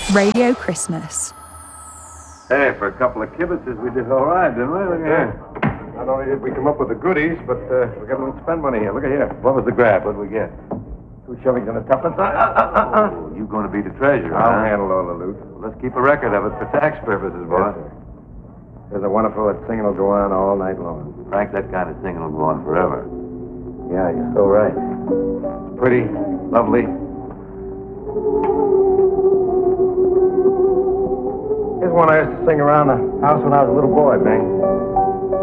Radio Christmas. Hey, for a couple of kibitzes, we did all right, didn't we? Look at here. Not only did we come up with the goodies, but we got a little spend money here. Look at here. What was the grab? What did we get? 2 shillings and a tuppence. Oh, you going to be the treasurer, I'll huh? handle all the loot. Well, let's keep a record of it for tax purposes, boy. Yes, sir. There's a wonderful that singing will go on all night long. Frank, that kind of singing will go on forever. Yeah, you're so right. It's pretty, lovely. Here's one I used to sing around the house when I was a little boy, Bing.